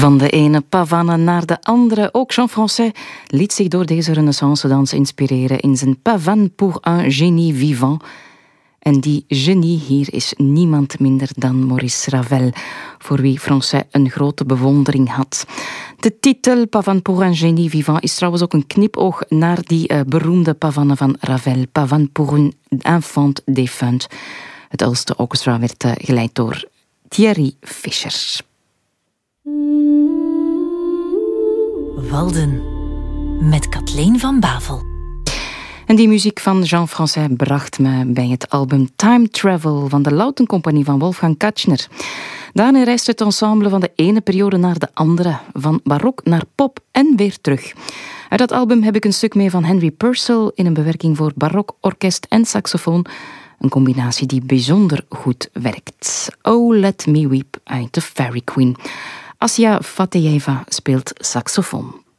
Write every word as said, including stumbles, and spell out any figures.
Van de ene pavane naar de andere. Ook Jean Français liet zich door deze renaissance-dans inspireren in zijn Pavane pour un génie vivant. En die genie hier is niemand minder dan Maurice Ravel, voor wie Français een grote bewondering had. De titel Pavane pour un génie vivant is trouwens ook een knipoog naar die uh, beroemde pavane van Ravel, Pavane pour un enfant défunt. Het Ulster Orchestra werd uh, geleid door Thierry Fischer. Walden met Kathleen van Bavel. En die muziek van Jean Français bracht me bij het album Time Travel van de Lautencompagnie van Wolfgang Katchner. Daarin reist het ensemble van de ene periode naar de andere, van barok naar pop en weer terug. Uit dat album heb ik een stuk mee van Henry Purcell in een bewerking voor barok, orkest en saxofoon. Een combinatie die bijzonder goed werkt. Oh, Let Me Weep uit The Fairy Queen. Assia Fateyeva speelt saxofoon.